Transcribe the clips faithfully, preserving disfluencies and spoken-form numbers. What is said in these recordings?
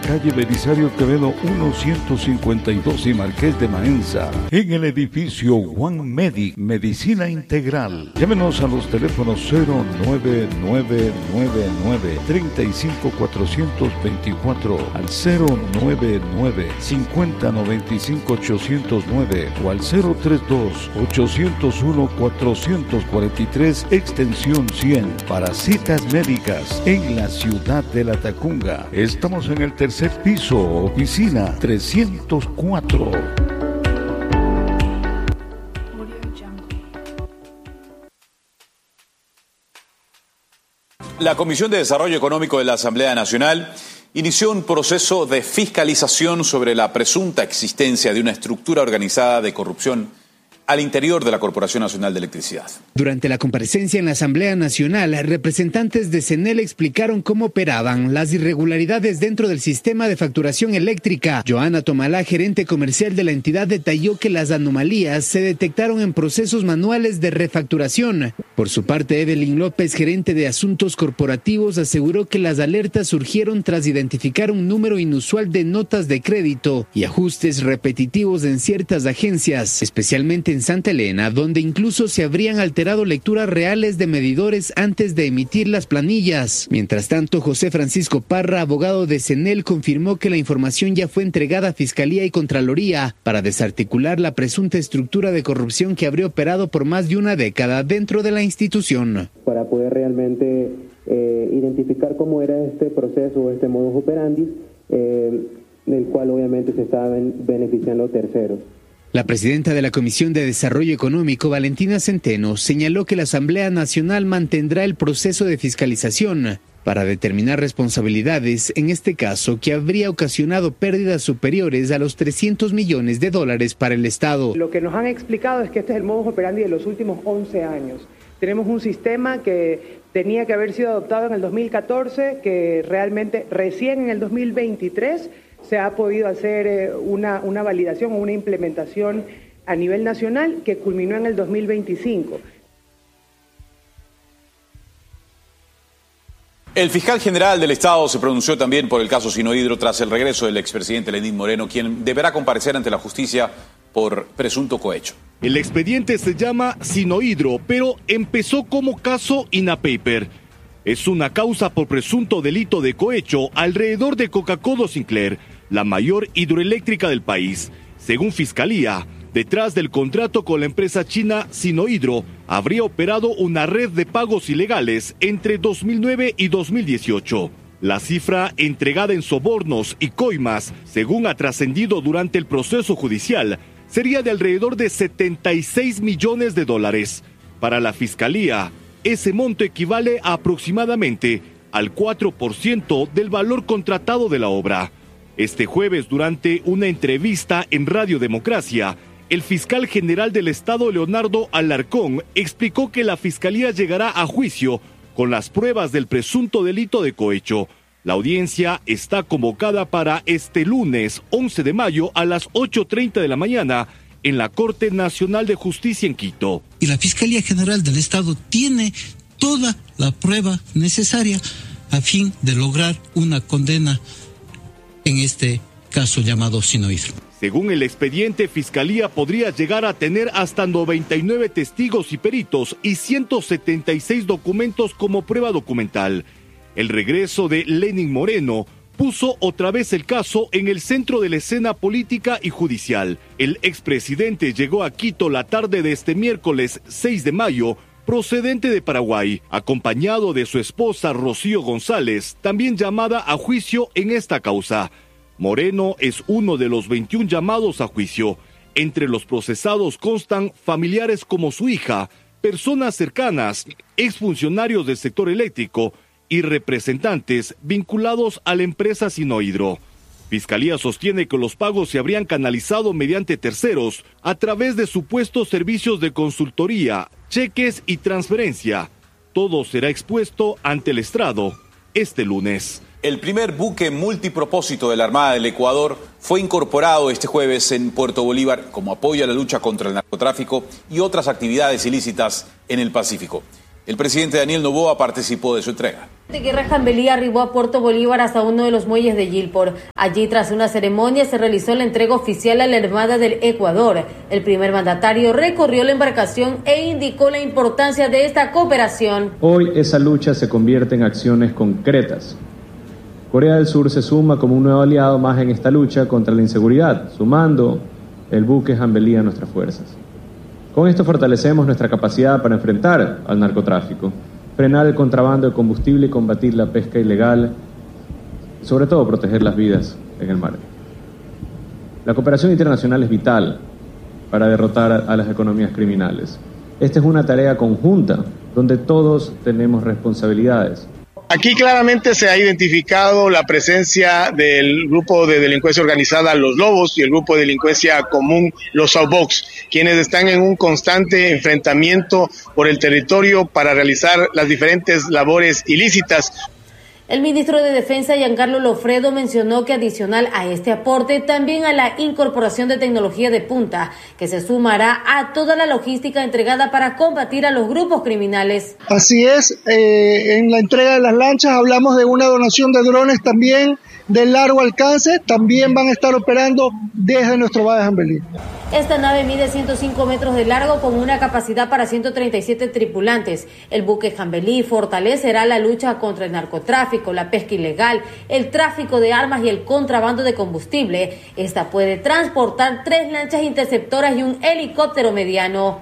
calle Belisario Quevedo ciento cincuenta y dos y Marqués de Maenza, en el edificio One Medic, Medicina Integral. Llámenos a los teléfonos cero nueve nueve nueve nueve, tres cinco cuatro dos cuatro al cero nueve nueve, cinco cero nueve cinco, ocho cero nueve o al cero tres dos, ocho cero uno, cuatro cuatro tres, extensión cien, para citas médicas en la ciudad de La Tacunga. Estamos en el tercer piso, oficina trescientos cuatro. La Comisión de Desarrollo Económico de la Asamblea Nacional inició un proceso de fiscalización sobre la presunta existencia de una estructura organizada de corrupción al interior de la Corporación Nacional de Electricidad. Durante la comparecencia en la Asamblea Nacional, representantes de CENEL explicaron cómo operaban las irregularidades dentro del sistema de facturación eléctrica. Joana Tomalá, gerente comercial de la entidad, detalló que las anomalías se detectaron en procesos manuales de refacturación. Por su parte, Evelyn López, gerente de asuntos corporativos, aseguró que las alertas surgieron tras identificar un número inusual de notas de crédito y ajustes repetitivos en ciertas agencias, especialmente en Santa Elena, donde incluso se habrían alterado lecturas reales de medidores antes de emitir las planillas. Mientras tanto, José Francisco Parra, abogado de CENEL, confirmó que la información ya fue entregada a Fiscalía y Contraloría para desarticular la presunta estructura de corrupción que habría operado por más de una década dentro de la institución. Para poder realmente eh, identificar cómo era este proceso, este modus operandi, eh, del cual obviamente se estaban beneficiando terceros. La presidenta de la Comisión de Desarrollo Económico, Valentina Centeno, señaló que la Asamblea Nacional mantendrá el proceso de fiscalización para determinar responsabilidades, en este caso, que habría ocasionado pérdidas superiores a los trescientos millones de dólares para el Estado. Lo que nos han explicado es que este es el modus operandi de los últimos once años. Tenemos un sistema que tenía que haber sido adoptado en el dos mil catorce, que realmente recién en el dos mil veintitrés se ha podido hacer una, una validación o una implementación a nivel nacional que culminó en el dos mil veinticinco. El fiscal general del Estado se pronunció también por el caso Sinohydro tras el regreso del expresidente Lenín Moreno, quien deberá comparecer ante la justicia por presunto cohecho. El expediente se llama Sinohydro, pero empezó como caso INAPAPER. Es una causa por presunto delito de cohecho alrededor de Coca-Cola Sinclair, la mayor hidroeléctrica del país. Según Fiscalía, detrás del contrato con la empresa china Sinohydro habría operado una red de pagos ilegales entre dos mil nueve y dos mil dieciocho. La cifra entregada en sobornos y coimas, según ha trascendido durante el proceso judicial, sería de alrededor de setenta y seis millones de dólares. Para la Fiscalía, ese monto equivale a aproximadamente al cuatro por ciento del valor contratado de la obra. Este jueves, durante una entrevista en Radio Democracia, el fiscal general del Estado, Leonardo Alarcón, explicó que la Fiscalía llegará a juicio con las pruebas del presunto delito de cohecho. La audiencia está convocada para este lunes once de mayo a las ocho treinta de la mañana en la Corte Nacional de Justicia en Quito. Y la Fiscalía General del Estado tiene toda la prueba necesaria a fin de lograr una condena en este caso llamado Sinohydro. Según el expediente, Fiscalía podría llegar a tener hasta noventa y nueve testigos y peritos y ciento setenta y seis documentos como prueba documental. El regreso de Lenín Moreno puso otra vez el caso en el centro de la escena política y judicial. El expresidente llegó a Quito la tarde de este miércoles seis de mayo, procedente de Paraguay, acompañado de su esposa Rocío González, también llamada a juicio en esta causa. Moreno es uno de los veintiún llamados a juicio. Entre los procesados constan familiares como su hija, personas cercanas, exfuncionarios del sector eléctrico y representantes vinculados a la empresa Sinohydro. Fiscalía sostiene que los pagos se habrían canalizado mediante terceros a través de supuestos servicios de consultoría, cheques y transferencia. Todo será expuesto ante el estrado este lunes. El primer buque multipropósito de la Armada del Ecuador fue incorporado este jueves en Puerto Bolívar como apoyo a la lucha contra el narcotráfico y otras actividades ilícitas en el Pacífico. El presidente Daniel Noboa participó de su entrega. De Guerra Jambelí arribó a Puerto Bolívar hasta uno de los muelles de Gilpor. Allí, tras una ceremonia, se realizó la entrega oficial a la Armada del Ecuador. El primer mandatario recorrió la embarcación e indicó la importancia de esta cooperación. Hoy esa lucha se convierte en acciones concretas. Corea del Sur se suma como un nuevo aliado más en esta lucha contra la inseguridad, sumando el buque Jambelí a nuestras fuerzas. Con esto fortalecemos nuestra capacidad para enfrentar al narcotráfico, frenar el contrabando de combustible y combatir la pesca ilegal, y sobre todo proteger las vidas en el mar. La cooperación internacional es vital para derrotar a las economías criminales. Esta es una tarea conjunta donde todos tenemos responsabilidades. Aquí claramente se ha identificado la presencia del grupo de delincuencia organizada Los Lobos y el grupo de delincuencia común Los Outbox, quienes están en un constante enfrentamiento por el territorio para realizar las diferentes labores ilícitas. El ministro de Defensa, Giancarlo Lofredo, mencionó que adicional a este aporte, también a la incorporación de tecnología de punta, que se sumará a toda la logística entregada para combatir a los grupos criminales. Así es, eh, en la entrega de las lanchas hablamos de una donación de drones también de largo alcance, también van a estar operando desde nuestro Valle Jambelí. Esta nave mide ciento cinco metros de largo con una capacidad para ciento treinta y siete tripulantes. El buque Jambelí fortalecerá la lucha contra el narcotráfico, la pesca ilegal, el tráfico de armas y el contrabando de combustible. Esta puede transportar tres lanchas interceptoras y un helicóptero mediano.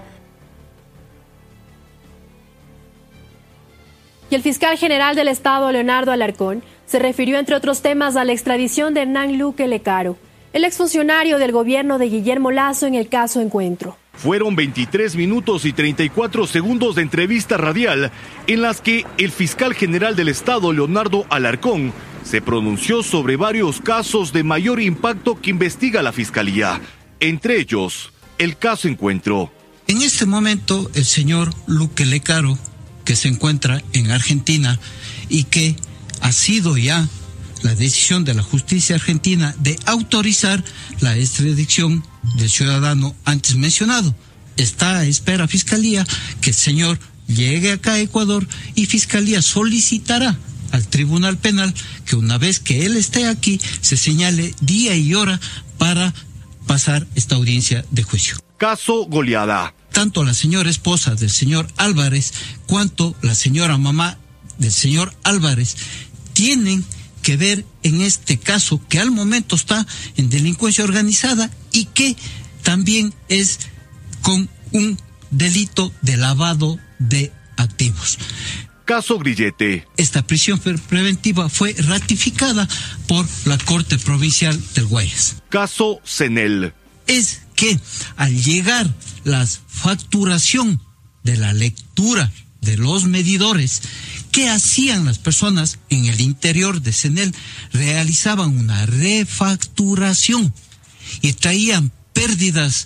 Y el fiscal general del Estado, Leonardo Alarcón, se refirió, entre otros temas, a la extradición de Hernán Luque Lecaro, el exfuncionario del gobierno de Guillermo Lasso en el caso Encuentro. Fueron veintitrés minutos y treinta y cuatro segundos de entrevista radial en las que el fiscal general del Estado, Leonardo Alarcón, se pronunció sobre varios casos de mayor impacto que investiga la Fiscalía, entre ellos el caso Encuentro. En este momento, el señor Luque Lecaro, que se encuentra en Argentina y que ha sido ya la decisión de la justicia argentina de autorizar la extradición del ciudadano antes mencionado. Está a espera Fiscalía que el señor llegue acá a Ecuador y Fiscalía solicitará al Tribunal Penal que una vez que él esté aquí se señale día y hora para pasar esta audiencia de juicio. Caso Goleada. Tanto la señora esposa del señor Álvarez cuanto la señora mamá del señor Álvarez tienen que ver en este caso que al momento está en delincuencia organizada y que también es con un delito de lavado de activos. Caso Grillete. Esta prisión preventiva fue ratificada por la Corte Provincial del Guayas. Caso Cenel. Es que al llegar la facturación de la lectura de los medidores, ¿qué hacían las personas en el interior de Cenel? Realizaban una refacturación y traían pérdidas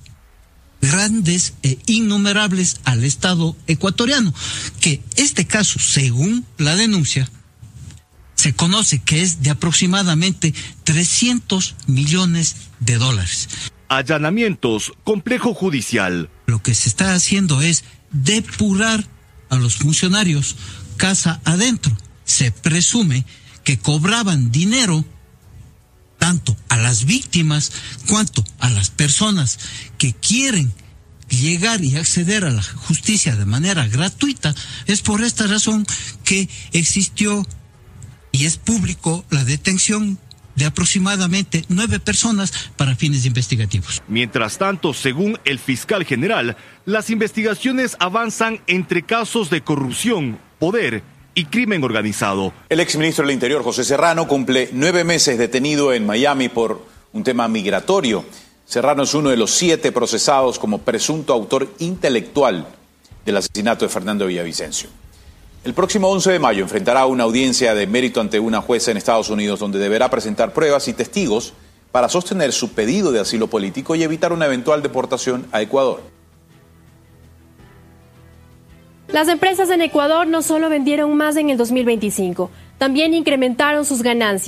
grandes e innumerables al Estado ecuatoriano, que este caso, según la denuncia, se conoce que es de aproximadamente trescientos millones de dólares. Allanamientos, complejo judicial. Lo que se está haciendo es depurar a los funcionarios casa adentro. Se presume que cobraban dinero tanto a las víctimas cuanto a las personas que quieren llegar y acceder a la justicia de manera gratuita. Es por esta razón que existió y es público la detención de aproximadamente nueve personas para fines investigativos. Mientras tanto, según el fiscal general, las investigaciones avanzan entre casos de corrupción, poder y crimen organizado. El exministro del Interior, José Serrano, cumple nueve meses detenido en Miami por un tema migratorio. Serrano es uno de los siete procesados como presunto autor intelectual del asesinato de Fernando Villavicencio. El próximo once de mayo enfrentará una audiencia de mérito ante una jueza en Estados Unidos donde deberá presentar pruebas y testigos para sostener su pedido de asilo político y evitar una eventual deportación a Ecuador. Las empresas en Ecuador no solo vendieron más en el dos mil veinticinco, también incrementaron sus ganancias.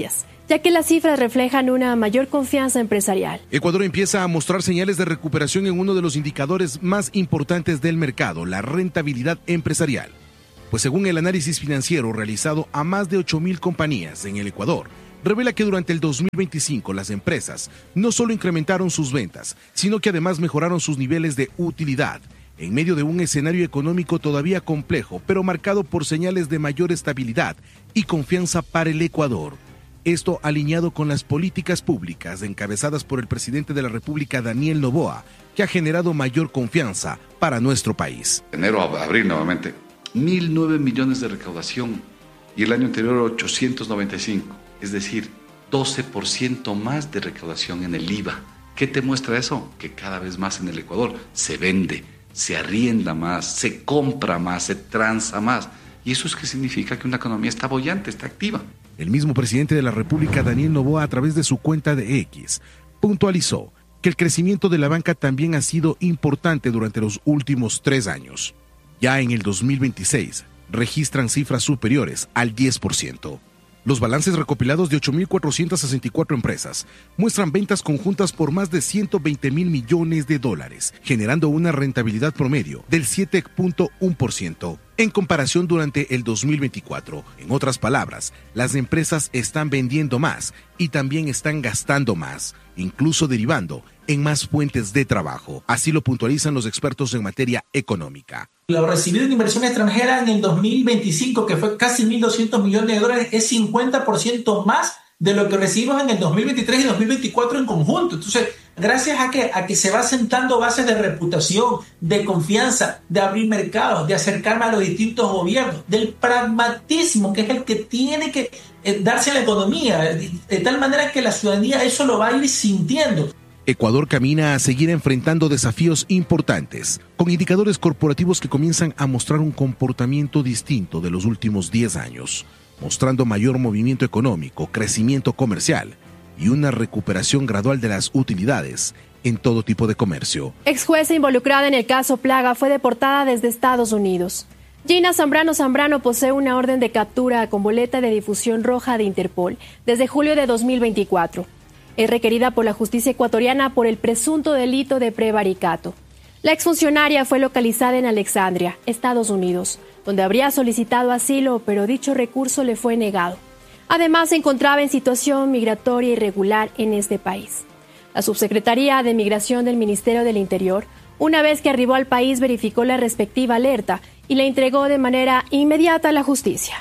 ya que las cifras reflejan una mayor confianza empresarial. Ecuador empieza a mostrar señales de recuperación en uno de los indicadores más importantes del mercado, la rentabilidad empresarial. Pues según el análisis financiero realizado a más de ocho mil compañías en el Ecuador, revela que durante el dos mil veinticinco las empresas no solo incrementaron sus ventas, sino que además mejoraron sus niveles de utilidad, en medio de un escenario económico todavía complejo, pero marcado por señales de mayor estabilidad y confianza para el Ecuador. Esto alineado con las políticas públicas encabezadas por el presidente de la República, Daniel Noboa, que ha generado mayor confianza para nuestro país. Enero a abril nuevamente, mil nueve millones de recaudación y el año anterior ochocientos noventa y cinco, es decir, doce por ciento más de recaudación en el I V A. ¿Qué te muestra eso? Que cada vez más en el Ecuador se vende, se arrienda más, se compra más, se transa más. ¿Y eso es que significa? Que una economía está boyante, está activa. El mismo presidente de la República, Daniel Noboa, a través de su cuenta de X, puntualizó que el crecimiento de la banca también ha sido importante durante los últimos tres años. Ya en el dos mil veintiséis registran cifras superiores al diez por ciento. Los balances recopilados de ocho mil cuatrocientas sesenta y cuatro empresas muestran ventas conjuntas por más de ciento veinte mil millones de dólares, generando una rentabilidad promedio del siete punto uno por ciento en comparación durante el dos mil veinticuatro. En otras palabras, las empresas están vendiendo más y también están gastando más, incluso derivando en más fuentes de trabajo. Así lo puntualizan los expertos en materia económica. Lo recibido en inversión extranjera en el dos mil veinticinco, que fue casi mil doscientos millones de dólares, es cincuenta por ciento más de lo que recibimos en el dos mil veintitrés y dos mil veinticuatro en conjunto. Entonces, gracias a que, a que se va sentando bases de reputación, de confianza, de abrir mercados, de acercarme a los distintos gobiernos, del pragmatismo, que es el que tiene que eh, darse a la economía, de, de tal manera que la ciudadanía eso lo va a ir sintiendo. Ecuador camina a seguir enfrentando desafíos importantes, con indicadores corporativos que comienzan a mostrar un comportamiento distinto de los últimos diez años, mostrando mayor movimiento económico, crecimiento comercial y una recuperación gradual de las utilidades en todo tipo de comercio. Ex jueza involucrada en el caso Plaga fue deportada desde Estados Unidos. Gina Zambrano Zambrano posee una orden de captura con boleta de difusión roja de Interpol desde julio de dos mil veinticuatro. Es requerida por la justicia ecuatoriana por el presunto delito de prevaricato. La exfuncionaria fue localizada en Alexandria, Estados Unidos, donde habría solicitado asilo, pero dicho recurso le fue negado. Además, se encontraba en situación migratoria irregular en este país. La Subsecretaría de Migración del Ministerio del Interior, una vez que arribó al país, verificó la respectiva alerta y la entregó de manera inmediata a la justicia.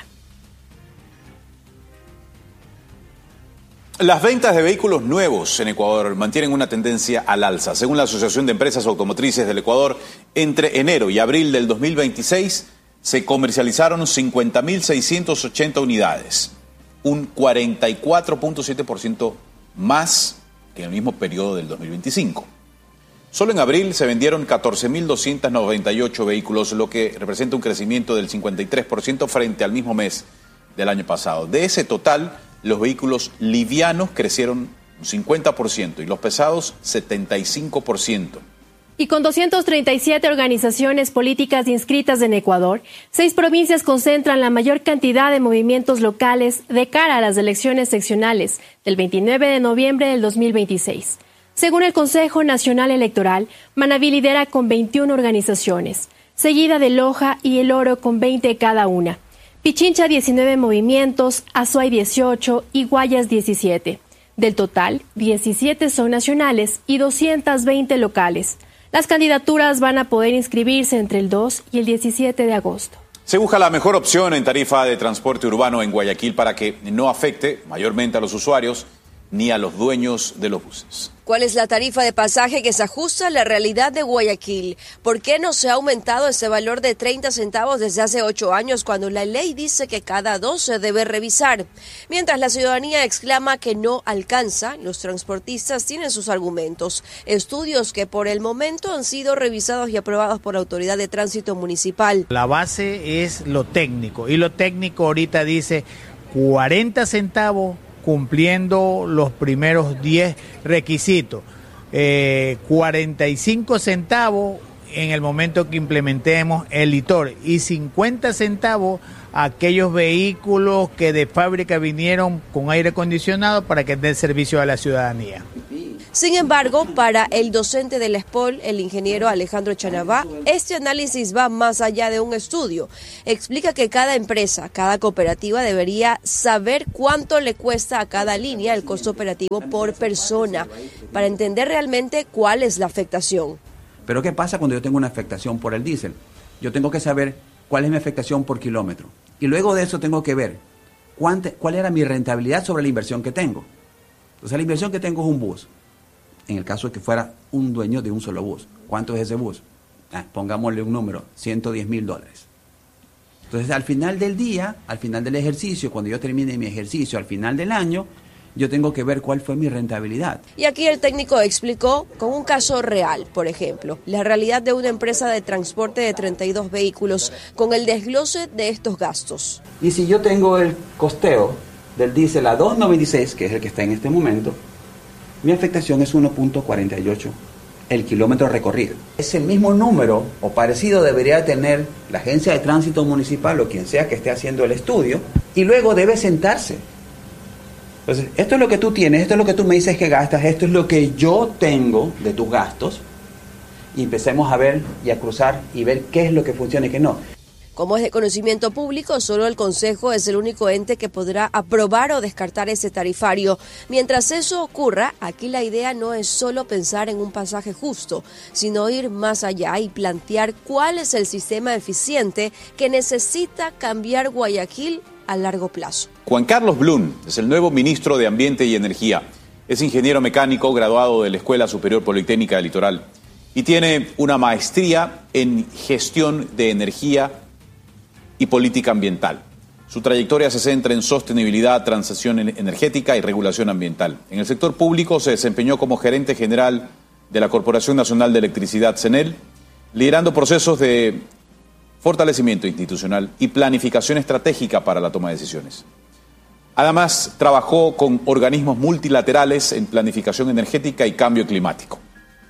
Las ventas de vehículos nuevos en Ecuador mantienen una tendencia al alza. Según la Asociación de Empresas Automotrices del Ecuador, entre enero y abril del dos mil veintiséis se comercializaron cincuenta mil seiscientas ochenta unidades, un cuarenta y cuatro punto siete por ciento más que en el mismo periodo del dos mil veinticinco. Solo en abril se vendieron catorce mil doscientos noventa y ocho vehículos, lo que representa un crecimiento del cincuenta y tres por ciento frente al mismo mes del año pasado. De ese total, los vehículos livianos crecieron un cincuenta por ciento y los pesados setenta y cinco por ciento. Y con doscientas treinta y siete organizaciones políticas inscritas en Ecuador, seis provincias concentran la mayor cantidad de movimientos locales de cara a las elecciones seccionales del veintinueve de noviembre del dos mil veintiséis. Según el Consejo Nacional Electoral, Manabí lidera con veintiuna organizaciones, seguida de Loja y El Oro con veinte cada una. Pichincha diecinueve movimientos, Azuay dieciocho y Guayas diecisiete. Del total, diecisiete son nacionales y doscientas veinte locales. Las candidaturas van a poder inscribirse entre el dos y el diecisiete de agosto. Se busca la mejor opción en tarifa de transporte urbano en Guayaquil para que no afecte mayormente a los usuarios ni a los dueños de los buses. ¿Cuál es la tarifa de pasaje que se ajusta a la realidad de Guayaquil? ¿Por qué no se ha aumentado ese valor de treinta centavos desde hace ocho años cuando la ley dice que cada dos se debe revisar? Mientras la ciudadanía exclama que no alcanza, los transportistas tienen sus argumentos. Estudios que por el momento han sido revisados y aprobados por la Autoridad de Tránsito Municipal. La base es lo técnico y lo técnico ahorita dice cuarenta centavos cumpliendo los primeros diez requisitos, eh, cuarenta y cinco centavos en el momento que implementemos el ITOR y cincuenta centavos a aquellos vehículos que de fábrica vinieron con aire acondicionado para que den servicio a la ciudadanía. Sin embargo, para el docente del ESPOL, el ingeniero Alejandro Chanabá, este análisis va más allá de un estudio. Explica que cada empresa, cada cooperativa debería saber cuánto le cuesta a cada línea el costo operativo por persona para entender realmente cuál es la afectación. Pero ¿qué pasa cuando yo tengo una afectación por el diésel? Yo tengo que saber cuál es mi afectación por kilómetro. Y luego de eso tengo que ver cuánta, cuál era mi rentabilidad sobre la inversión que tengo. Entonces la inversión que tengo es un bus. En el caso de que fuera un dueño de un solo bus. ¿Cuánto es ese bus? Ah, pongámosle un número, ciento diez mil dólares. Entonces, al final del día, al final del ejercicio, cuando yo termine mi ejercicio, al final del año, yo tengo que ver cuál fue mi rentabilidad. Y aquí el técnico explicó con un caso real, por ejemplo, la realidad de una empresa de transporte de treinta y dos vehículos con el desglose de estos gastos. Y si yo tengo el costeo del diésel a dos noventa y seis, que es el que está en este momento, mi afectación es uno punto cuarenta y ocho el kilómetro recorrido. Ese mismo número o parecido debería tener la agencia de tránsito municipal o quien sea que esté haciendo el estudio y luego debe sentarse. Entonces, esto es lo que tú tienes, esto es lo que tú me dices que gastas, esto es lo que yo tengo de tus gastos y empecemos a ver y a cruzar y ver qué es lo que funciona y qué no. Como es de conocimiento público, solo el Consejo es el único ente que podrá aprobar o descartar ese tarifario. Mientras eso ocurra, aquí la idea no es solo pensar en un pasaje justo, sino ir más allá y plantear cuál es el sistema eficiente que necesita cambiar Guayaquil a largo plazo. Juan Carlos Blum es el nuevo ministro de Ambiente y Energía. Es ingeniero mecánico graduado de la Escuela Superior Politécnica del Litoral y tiene una maestría en gestión de energía y política ambiental. Su trayectoria se centra en sostenibilidad, transición energética y regulación ambiental. En el sector público se desempeñó como gerente general de la Corporación Nacional de Electricidad, CENEL, liderando procesos de fortalecimiento institucional y planificación estratégica para la toma de decisiones. Además, trabajó con organismos multilaterales en planificación energética y cambio climático.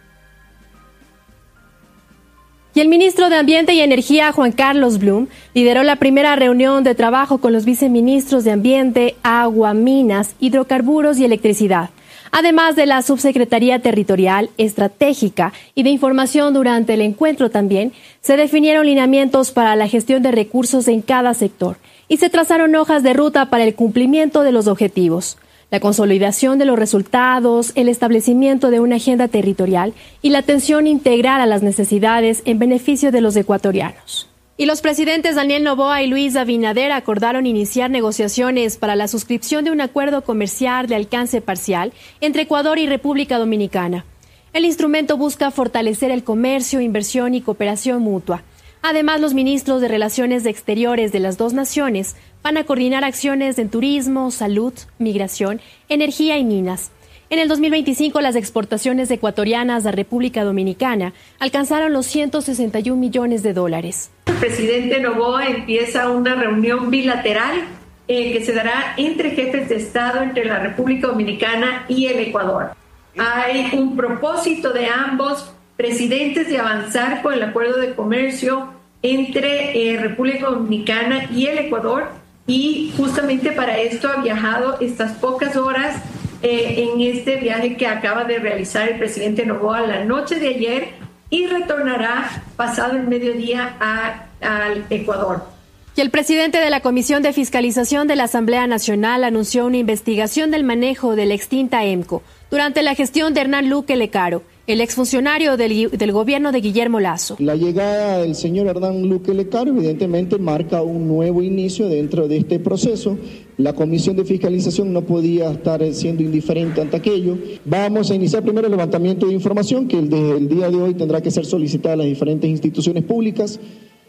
Y el ministro de Ambiente y Energía, Juan Carlos Blum, lideró la primera reunión de trabajo con los viceministros de Ambiente, Agua, Minas, Hidrocarburos y Electricidad, además de la Subsecretaría Territorial, Estratégica y de Información. Durante el encuentro también se definieron lineamientos para la gestión de recursos en cada sector y se trazaron hojas de ruta para el cumplimiento de los objetivos, la consolidación de los resultados, el establecimiento de una agenda territorial y la atención integral a las necesidades en beneficio de los ecuatorianos. Y los presidentes Daniel Noboa y Luis Abinader acordaron iniciar negociaciones para la suscripción de un acuerdo comercial de alcance parcial entre Ecuador y República Dominicana. El instrumento busca fortalecer el comercio, inversión y cooperación mutua. Además, los ministros de Relaciones Exteriores de las dos naciones van a coordinar acciones en turismo, salud, migración, energía y minas. En el dos mil veinticinco, las exportaciones ecuatorianas a República Dominicana alcanzaron los ciento sesenta y un millones de dólares. El presidente Noboa empieza una reunión bilateral eh, que se dará entre jefes de Estado entre la República Dominicana y el Ecuador. Hay un propósito de ambos presidentes de avanzar con el acuerdo de comercio entre eh, República Dominicana y el Ecuador, y justamente para esto ha viajado estas pocas horas eh, en este viaje que acaba de realizar el presidente Noboa la noche de ayer y retornará pasado el mediodía a, al Ecuador. Y el presidente de la Comisión de Fiscalización de la Asamblea Nacional anunció una investigación del manejo de la extinta EMCO durante la gestión de Hernán Luque Lecaro, el exfuncionario del, del gobierno de Guillermo Lasso. La llegada del señor Hernán Luque Lecaro evidentemente marca un nuevo inicio dentro de este proceso. La Comisión de Fiscalización no podía estar siendo indiferente ante aquello. Vamos a iniciar primero el levantamiento de información que desde el día de hoy tendrá que ser solicitada a las diferentes instituciones públicas.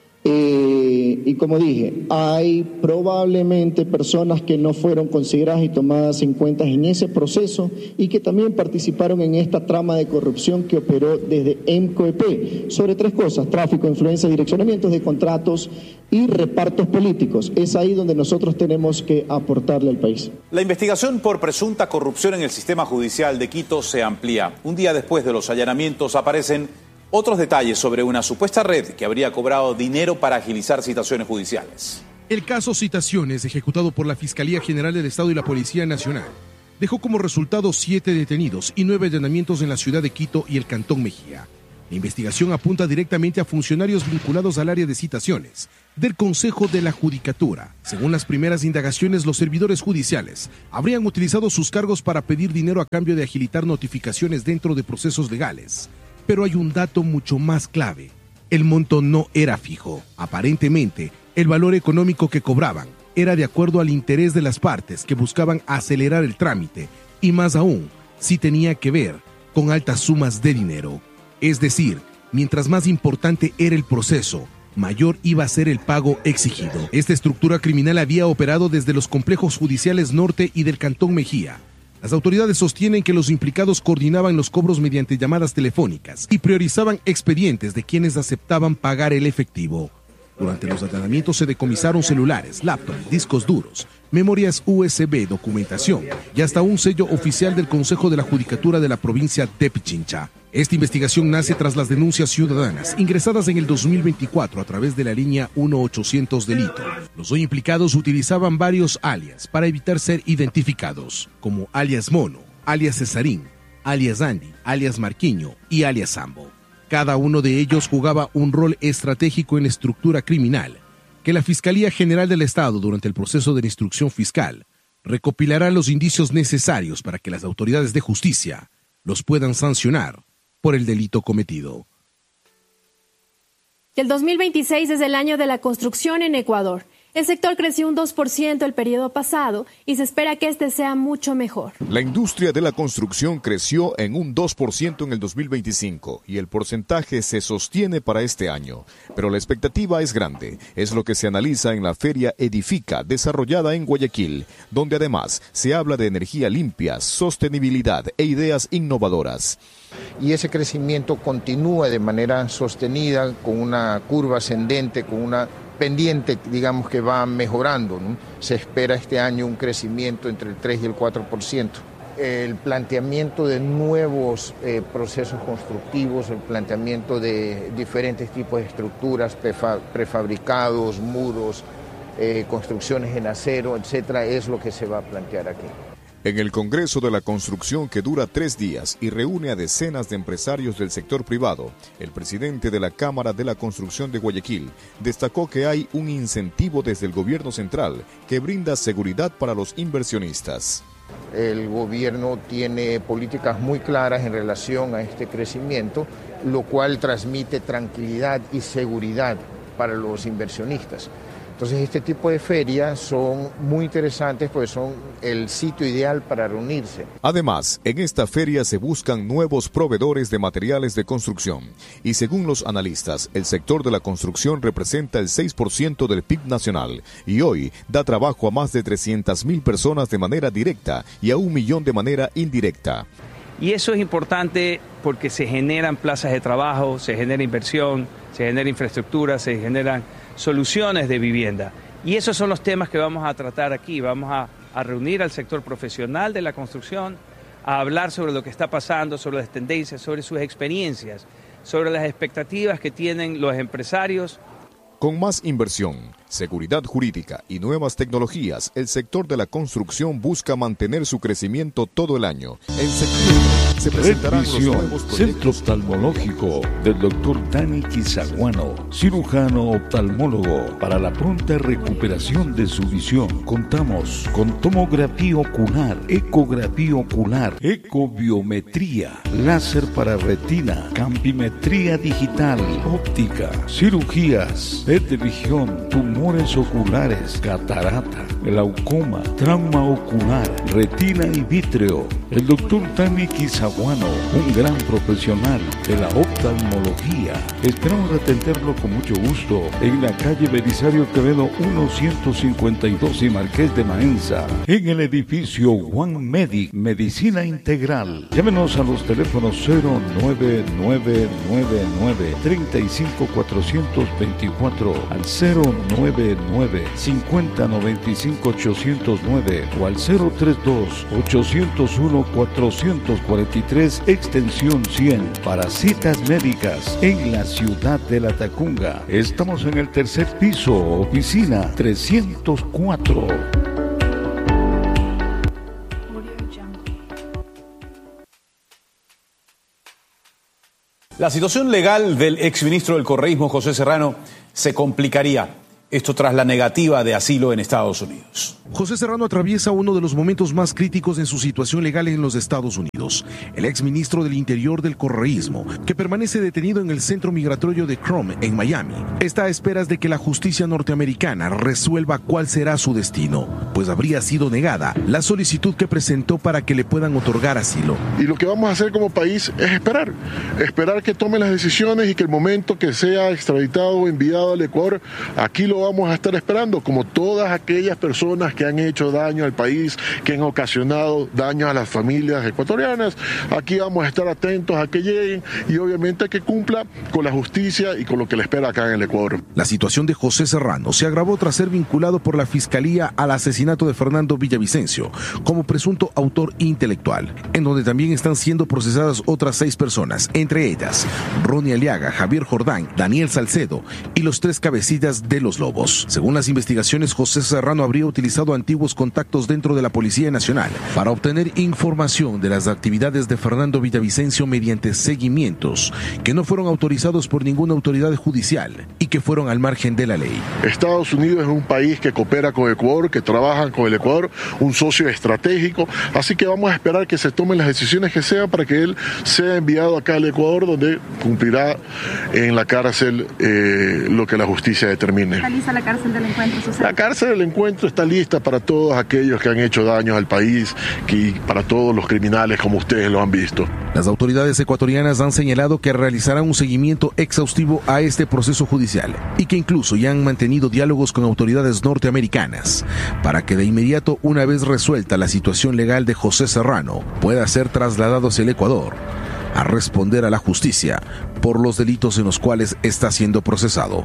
Eh, y como dije, hay probablemente personas que no fueron consideradas y tomadas en cuenta en ese proceso y que también participaron en esta trama de corrupción que operó desde EMCO E P sobre tres cosas: tráfico, influencia, direccionamientos de contratos y repartos políticos. Es ahí donde nosotros tenemos que aportarle al país. La investigación por presunta corrupción en el sistema judicial de Quito se amplía. Un día después de los allanamientos aparecen otros detalles sobre una supuesta red que habría cobrado dinero para agilizar citaciones judiciales. El caso Citaciones, ejecutado por la Fiscalía General del Estado y la Policía Nacional, dejó como resultado siete detenidos y nueve allanamientos en la ciudad de Quito y el Cantón Mejía. La investigación apunta directamente a funcionarios vinculados al área de citaciones del Consejo de la Judicatura. Según las primeras indagaciones, los servidores judiciales habrían utilizado sus cargos para pedir dinero a cambio de agilitar notificaciones dentro de procesos legales. Pero hay un dato mucho más clave. El monto no era fijo. Aparentemente, el valor económico que cobraban era de acuerdo al interés de las partes que buscaban acelerar el trámite y más aún, si tenía que ver con altas sumas de dinero. Es decir, mientras más importante era el proceso, mayor iba a ser el pago exigido. Esta estructura criminal había operado desde los complejos judiciales norte y del Cantón Mejía. Las autoridades sostienen que los implicados coordinaban los cobros mediante llamadas telefónicas y priorizaban expedientes de quienes aceptaban pagar el efectivo. Durante los allanamientos se decomisaron celulares, laptops, discos duros, memorias U S B, documentación y hasta un sello oficial del Consejo de la Judicatura de la provincia de Pichincha. Esta investigación nace tras las denuncias ciudadanas ingresadas en el dos mil veinticuatro a través de la línea uno ochocientos delito. Los hoy implicados utilizaban varios alias para evitar ser identificados, como alias Mono, alias Cesarín, alias Andy, alias Marquiño y alias Sambo. Cada uno de ellos jugaba un rol estratégico en la estructura criminal, que la Fiscalía General del Estado, durante el proceso de la instrucción fiscal, recopilará los indicios necesarios para que las autoridades de justicia los puedan sancionar por el delito cometido. El dos mil veintiséis es el año de la construcción en Ecuador. El sector creció un dos por ciento el periodo pasado y se espera que este sea mucho mejor. La industria de la construcción creció en un dos por ciento en el dos mil veinticinco y el porcentaje se sostiene para este año. Pero la expectativa es grande. Es lo que se analiza en la Feria Edifica, desarrollada en Guayaquil, donde además se habla de energía limpia, sostenibilidad e ideas innovadoras. Y ese crecimiento continúa de manera sostenida, con una curva ascendente, con una pendiente, digamos, que va mejorando, ¿no? Se espera este año un crecimiento entre el tres y el cuatro por ciento. El planteamiento de nuevos eh, procesos constructivos, el planteamiento de diferentes tipos de estructuras, prefabricados, muros, eh, construcciones en acero, etcétera, es lo que se va a plantear aquí. En el Congreso de la Construcción, que dura tres días y reúne a decenas de empresarios del sector privado, el presidente de la Cámara de la Construcción de Guayaquil destacó que hay un incentivo desde el gobierno central que brinda seguridad para los inversionistas. El gobierno tiene políticas muy claras en relación a este crecimiento, lo cual transmite tranquilidad y seguridad para los inversionistas. Entonces este tipo de ferias son muy interesantes porque son el sitio ideal para reunirse. Además, en esta feria se buscan nuevos proveedores de materiales de construcción y según los analistas, el sector de la construcción representa el seis por ciento del P I B nacional y hoy da trabajo a más de trescientas mil personas de manera directa y a un millón de manera indirecta. Y eso es importante porque se generan plazas de trabajo, se genera inversión, se genera infraestructura, se generan soluciones de vivienda. Y esos son los temas que vamos a tratar aquí. Vamos a, a reunir al sector profesional de la construcción, a hablar sobre lo que está pasando, sobre las tendencias, sobre sus experiencias, sobre las expectativas que tienen los empresarios. Con más inversión, seguridad jurídica y nuevas tecnologías, el sector de la construcción busca mantener su crecimiento todo el año. En septiembre se presentarán los nuevos proyectos. Centro Oftalmológico del doctor Dani Quizaguano, cirujano oftalmólogo. Para la pronta recuperación de su visión, contamos con tomografía ocular, ecografía ocular, ecobiometría, láser para retina, campimetría digital, óptica, cirugías, P E T de visión, tumores oculares, catarata, glaucoma, trauma ocular, retina y vítreo. El doctor Dani Quizaguano, un gran profesional de la oftalmología. Esperamos atenderlo con mucho gusto en la calle Belisario Quevedo uno ciento cincuenta y dos y Marqués de Maenza, en el edificio One Medic, Medicina Integral. Llámenos a los teléfonos cero nueve nueve nueve nueve, tres cinco cuatro dos cuatro al cero nueve nueve, cinco cero nueve cinco, ocho cero nueve o al cero tres dos, ocho cero uno, cuatro cuatro veintitrés, extensión cien, para citas médicas en la ciudad de La Tacunga. Estamos en el tercer piso, oficina trescientos cuatro. La situación legal del exministro del correísmo, José Serrano, se complicaría. Esto tras la negativa de asilo en Estados Unidos. José Serrano atraviesa uno de los momentos más críticos en su situación legal en los Estados Unidos. El exministro del Interior del correísmo, que permanece detenido en el centro migratorio de Crum, en Miami, está a esperas de que la justicia norteamericana resuelva cuál será su destino, pues habría sido negada la solicitud que presentó para que le puedan otorgar asilo. Y lo que vamos a hacer como país es esperar, esperar que tome las decisiones y que el momento que sea extraditado o enviado al Ecuador, aquí lo vamos a estar esperando, como todas aquellas personas que han hecho daño al país, que han ocasionado daño a las familias ecuatorianas. Aquí vamos a estar atentos a que lleguen y obviamente a que cumpla con la justicia y con lo que le espera acá en el Ecuador. La situación de José Serrano se agravó tras ser vinculado por la Fiscalía al asesinato de Fernando Villavicencio como presunto autor intelectual, en donde también están siendo procesadas otras seis personas, entre ellas Ronnie Aliaga, Javier Jordán, Daniel Salcedo y los tres cabecillas de los Lobos. Según las investigaciones, José Serrano habría utilizado antiguos contactos dentro de la Policía Nacional para obtener información de las actividades de Fernando Villavicencio mediante seguimientos que no fueron autorizados por ninguna autoridad judicial y que fueron al margen de la ley. Estados Unidos es un país que coopera con Ecuador, que trabaja con el Ecuador, un socio estratégico, así que vamos a esperar que se tomen las decisiones que sean para que él sea enviado acá al Ecuador, donde cumplirá en la cárcel eh, lo que la justicia determine. La cárcel del encuentro, Susana. La cárcel del encuentro está lista para todos aquellos que han hecho daño al país y para todos los criminales como ustedes lo han visto. Las autoridades ecuatorianas han señalado que realizarán un seguimiento exhaustivo a este proceso judicial y que incluso ya han mantenido diálogos con autoridades norteamericanas para que de inmediato, una vez resuelta la situación legal de José Serrano, pueda ser trasladado hacia el Ecuador a responder a la justicia por los delitos en los cuales está siendo procesado.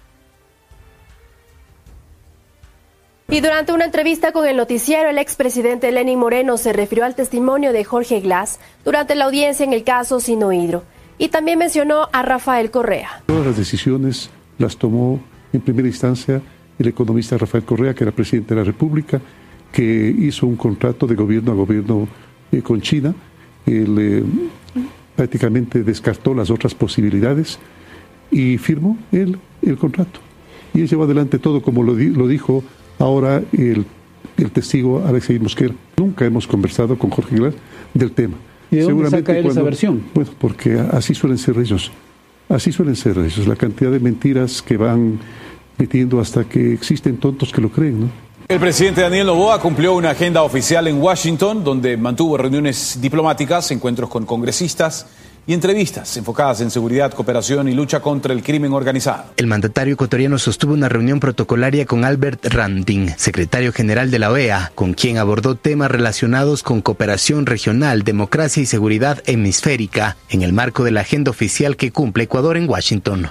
Y durante una entrevista con el noticiero, el expresidente Lenín Moreno se refirió al testimonio de Jorge Glass durante la audiencia en el caso Sinohydro y también mencionó a Rafael Correa. Todas las decisiones las tomó en primera instancia el economista Rafael Correa, que era presidente de la República, que hizo un contrato de gobierno a gobierno eh, con China. Él eh, prácticamente descartó las otras posibilidades y firmó él el contrato. Y él llevó adelante todo como lo, di- lo dijo ahora el, el testigo Alexei Mosquera. Nunca hemos conversado con Jorge Glass del tema. ¿Y de dónde saca él cuando, esa versión? Bueno, porque así suelen ser ellos. Así suelen ser ellos. La cantidad de mentiras que van metiendo hasta que existen tontos que lo creen, ¿no? El presidente Daniel Noboa cumplió una agenda oficial en Washington, donde mantuvo reuniones diplomáticas, encuentros con congresistas y entrevistas enfocadas en seguridad, cooperación y lucha contra el crimen organizado. El mandatario ecuatoriano sostuvo una reunión protocolaria con Albert Randing, secretario general de la O E A, con quien abordó temas relacionados con cooperación regional, democracia y seguridad hemisférica, en el marco de la agenda oficial que cumple Ecuador en Washington.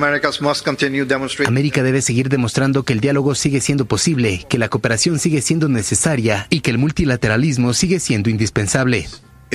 América debe seguir demostrando que el diálogo sigue siendo posible, que la cooperación sigue siendo necesaria y que el multilateralismo sigue siendo indispensable.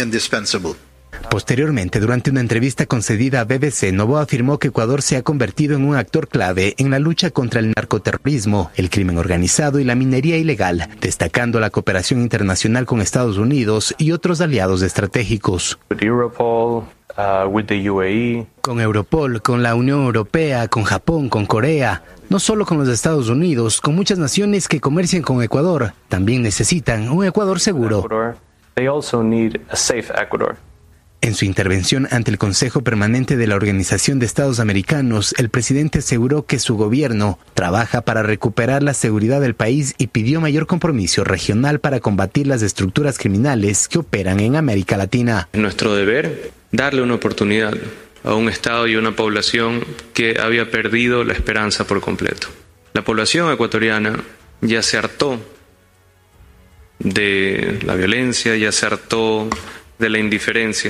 Posteriormente, durante una entrevista concedida a B B C, Noboa afirmó que Ecuador se ha convertido en un actor clave en la lucha contra el narcoterrorismo, el crimen organizado y la minería ilegal, destacando la cooperación internacional con Estados Unidos y otros aliados estratégicos. Europol, uh, with the U A E. Con Europol, con la Unión Europea, con Japón, con Corea, no solo con los Estados Unidos, con muchas naciones que comercian con Ecuador, también necesitan un Ecuador seguro. Ecuador. They also need a safe Ecuador. En su intervención ante el Consejo Permanente de la Organización de Estados Americanos, el presidente aseguró que su gobierno trabaja para recuperar la seguridad del país y pidió mayor compromiso regional para combatir las estructuras criminales que operan en América Latina. Es nuestro deber darle una oportunidad a un Estado y una población que había perdido la esperanza por completo. La población ecuatoriana ya se hartó de la violencia, ya se hartó de la indiferencia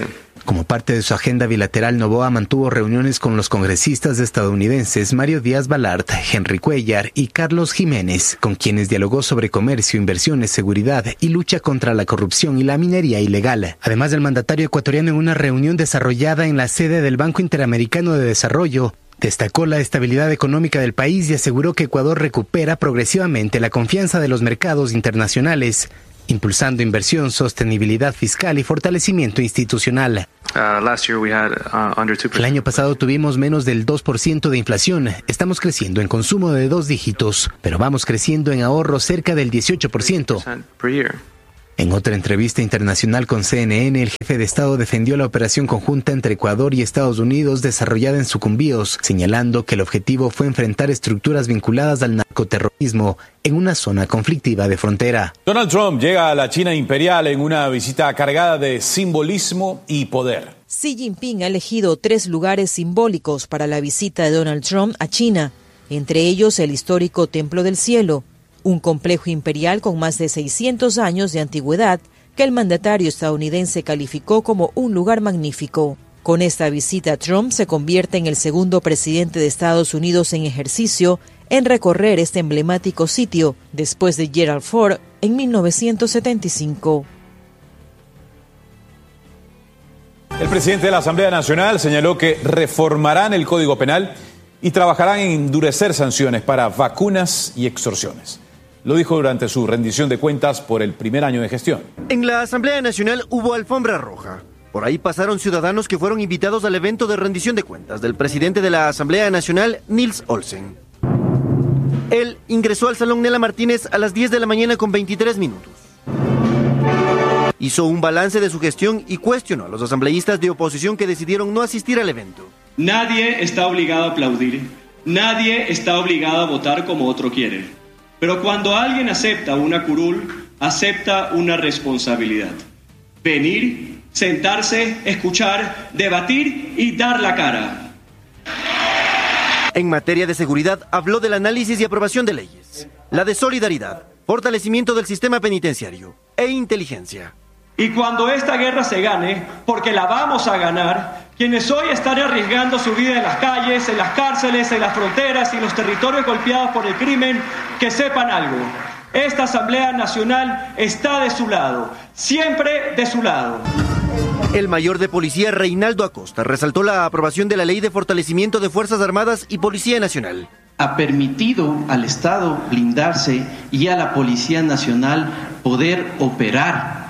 Como parte de su agenda bilateral, Noboa mantuvo reuniones con los congresistas estadounidenses Mario Díaz-Balart, Henry Cuellar y Carlos Jiménez, con quienes dialogó sobre comercio, inversiones, seguridad y lucha contra la corrupción y la minería ilegal. Además del mandatario ecuatoriano, en una reunión desarrollada en la sede del Banco Interamericano de Desarrollo, destacó la estabilidad económica del país y aseguró que Ecuador recupera progresivamente la confianza de los mercados internacionales, impulsando inversión, sostenibilidad fiscal y fortalecimiento institucional. Uh, last year we had, uh, under two percent. El año pasado tuvimos menos del dos por ciento de inflación. Estamos creciendo en consumo de dos dígitos, pero vamos creciendo en ahorro cerca del dieciocho por ciento. Per year. En otra entrevista internacional con C N N, el jefe de Estado defendió la operación conjunta entre Ecuador y Estados Unidos desarrollada en Sucumbíos, señalando que el objetivo fue enfrentar estructuras vinculadas al narcoterrorismo en una zona conflictiva de frontera. Donald Trump llega a la China imperial en una visita cargada de simbolismo y poder. Xi Jinping ha elegido tres lugares simbólicos para la visita de Donald Trump a China, entre ellos el histórico Templo del Cielo, un complejo imperial con más de seiscientos años de antigüedad que el mandatario estadounidense calificó como un lugar magnífico. Con esta visita, Trump se convierte en el segundo presidente de Estados Unidos en ejercicio en recorrer este emblemático sitio, después de Gerald Ford en mil novecientos setenta y cinco. El presidente de la Asamblea Nacional señaló que reformarán el Código Penal y trabajarán en endurecer sanciones para vacunas y extorsiones. Lo dijo durante su rendición de cuentas por el primer año de gestión. En la Asamblea Nacional hubo alfombra roja. Por ahí pasaron ciudadanos que fueron invitados al evento de rendición de cuentas del presidente de la Asamblea Nacional, Nils Olsen. Él ingresó al Salón Nela Martínez a las diez de la mañana con veintitrés minutos. Hizo un balance de su gestión y cuestionó a los asambleístas de oposición que decidieron no asistir al evento. Nadie está obligado a aplaudir, nadie está obligado a votar como otro quiere. Pero cuando alguien acepta una curul, acepta una responsabilidad. Venir, sentarse, escuchar, debatir y dar la cara. En materia de seguridad, habló del análisis y aprobación de leyes, la de solidaridad, fortalecimiento del sistema penitenciario e inteligencia. Y cuando esta guerra se gane, porque la vamos a ganar, quienes hoy están arriesgando su vida en las calles, en las cárceles, en las fronteras y en los territorios golpeados por el crimen, que sepan algo. Esta Asamblea Nacional está de su lado, siempre de su lado. El mayor de policía, Reinaldo Acosta, resaltó la aprobación de la Ley de Fortalecimiento de Fuerzas Armadas y Policía Nacional. Ha permitido al Estado blindarse y a la Policía Nacional poder operar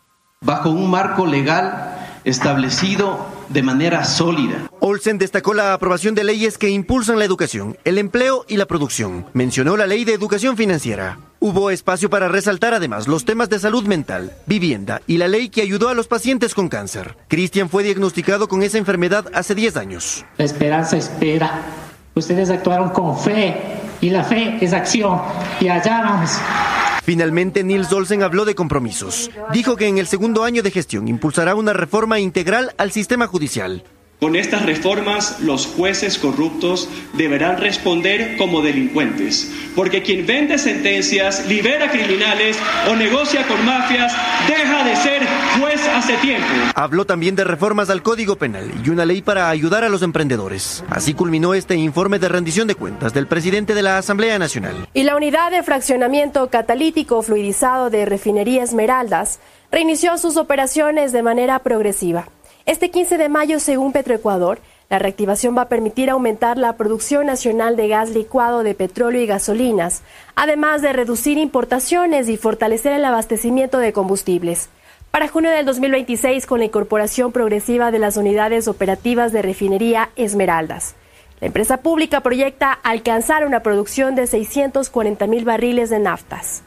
bajo un marco legal establecido de manera sólida. Olsen destacó la aprobación de leyes que impulsan la educación, el empleo y la producción. Mencionó la Ley de Educación Financiera. Hubo espacio para resaltar además los temas de salud mental, vivienda y la ley que ayudó a los pacientes con cáncer. Cristian fue diagnosticado con esa enfermedad hace diez años. La esperanza espera. Ustedes actuaron con fe y la fe es acción y allá vamos. Finalmente, Nils Olsen habló de compromisos. Dijo que en el segundo año de gestión impulsará una reforma integral al sistema judicial. Con estas reformas, los jueces corruptos deberán responder como delincuentes, porque quien vende sentencias, libera criminales o negocia con mafias, deja de ser juez hace tiempo. Habló también de reformas al Código Penal y una ley para ayudar a los emprendedores. Así culminó este informe de rendición de cuentas del presidente de la Asamblea Nacional. Y la unidad de fraccionamiento catalítico fluidizado de Refinería Esmeraldas reinició sus operaciones de manera progresiva. Este quince de mayo, según Petroecuador, la reactivación va a permitir aumentar la producción nacional de gas licuado de petróleo y gasolinas, además de reducir importaciones y fortalecer el abastecimiento de combustibles. Para junio del dos mil veintiséis, con la incorporación progresiva de las unidades operativas de Refinería Esmeraldas, la empresa pública proyecta alcanzar una producción de seiscientos cuarenta mil barriles de naftas.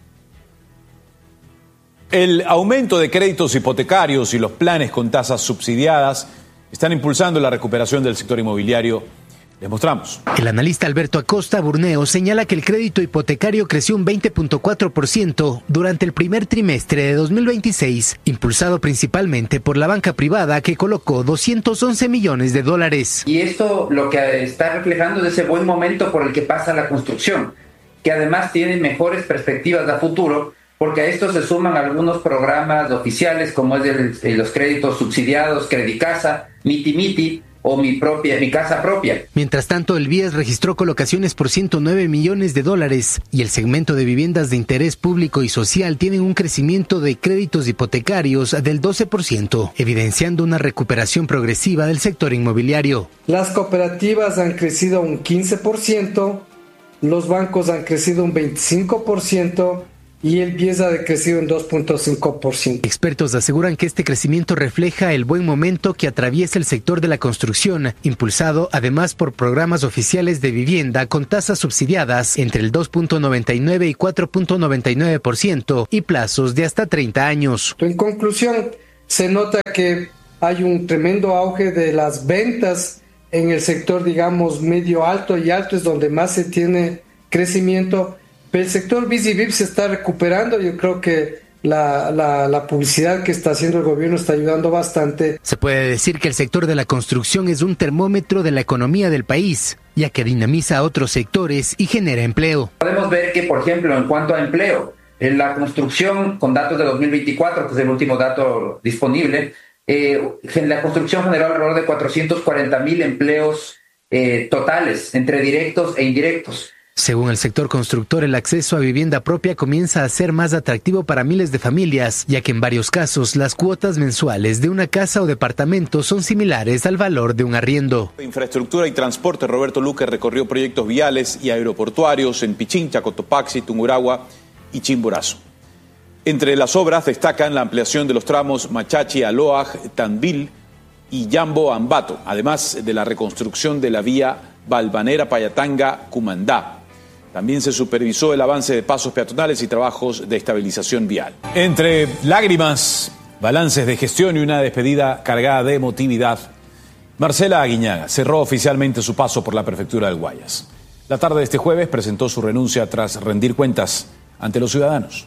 El aumento de créditos hipotecarios y los planes con tasas subsidiadas están impulsando la recuperación del sector inmobiliario. Les mostramos. El analista Alberto Acosta Burneo señala que el crédito hipotecario creció un veinte punto cuatro por ciento durante el primer trimestre de dos mil veintiséis, impulsado principalmente por la banca privada que colocó doscientos once millones de dólares. Y esto lo que está reflejando es ese buen momento por el que pasa la construcción, que además tiene mejores perspectivas a futuro, porque a esto se suman algunos programas oficiales como es el, el, los créditos subsidiados, Credicasa, Miti Miti o mi propia, mi casa propia. Mientras tanto, el BIES registró colocaciones por ciento nueve millones de dólares y el segmento de viviendas de interés público y social tiene un crecimiento de créditos hipotecarios del doce por ciento, evidenciando una recuperación progresiva del sector inmobiliario. Las cooperativas han crecido un quince por ciento, los bancos han crecido un veinticinco por ciento y el BIES ha decrecido en dos punto cinco por ciento. Expertos aseguran que este crecimiento refleja el buen momento que atraviesa el sector de la construcción, impulsado además por programas oficiales de vivienda con tasas subsidiadas entre el dos punto noventa y nueve y cuatro punto noventa y nueve por ciento y plazos de hasta treinta años. En conclusión, se nota que hay un tremendo auge de las ventas en el sector, digamos, medio alto y alto, es donde más se tiene crecimiento. El sector B I S y V I P se está recuperando. Yo creo que la, la, la publicidad que está haciendo el gobierno está ayudando bastante. Se puede decir que el sector de la construcción es un termómetro de la economía del país, ya que dinamiza a otros sectores y genera empleo. Podemos ver que, por ejemplo, en cuanto a empleo, en la construcción, con datos de dos mil veinticuatro, que es el último dato disponible, eh, la construcción generó alrededor de cuatrocientos cuarenta mil empleos eh, totales, entre directos e indirectos. Según el sector constructor, el acceso a vivienda propia comienza a ser más atractivo para miles de familias, ya que en varios casos las cuotas mensuales de una casa o departamento son similares al valor de un arriendo. Infraestructura y transporte, Roberto Luque recorrió proyectos viales y aeroportuarios en Pichincha, Cotopaxi, Tungurahua y Chimborazo. Entre las obras destacan la ampliación de los tramos Machachi, Aloaj, Tandil y Yambo, Ambato, además de la reconstrucción de la vía Balvanera, Payatanga, Cumandá. También se supervisó el avance de pasos peatonales y trabajos de estabilización vial. Entre lágrimas, balances de gestión y una despedida cargada de emotividad, Marcela Aguiñaga cerró oficialmente su paso por la prefectura del Guayas. La tarde de este jueves presentó su renuncia tras rendir cuentas ante los ciudadanos.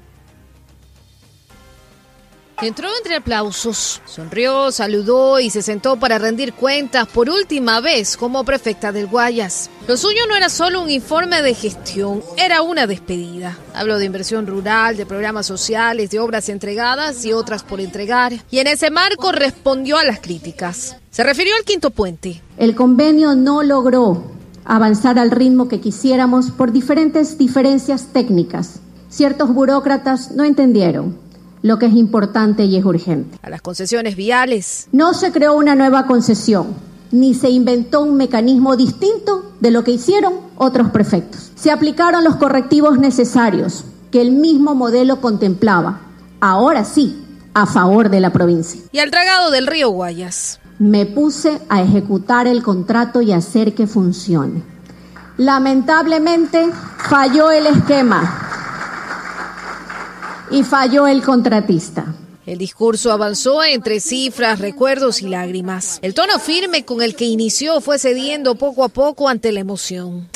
Entró entre aplausos, sonrió, saludó y se sentó para rendir cuentas por última vez como prefecta del Guayas. Lo suyo no era solo un informe de gestión, era una despedida. Habló de inversión rural, de programas sociales, de obras entregadas y otras por entregar. Y en ese marco respondió a las críticas. Se refirió al quinto puente. El convenio no logró avanzar al ritmo que quisiéramos por diferentes diferencias técnicas. Ciertos burócratas no entendieron lo que es importante y es urgente. A las concesiones viales. No se creó una nueva concesión, ni se inventó un mecanismo distinto de lo que hicieron otros prefectos. Se aplicaron los correctivos necesarios que el mismo modelo contemplaba, ahora sí, a favor de la provincia. Y al dragado del río Guayas. Me puse a ejecutar el contrato y hacer que funcione. Lamentablemente falló el esquema. Y falló el contratista. El discurso avanzó entre cifras, recuerdos y lágrimas. El tono firme con el que inició fue cediendo poco a poco ante la emoción.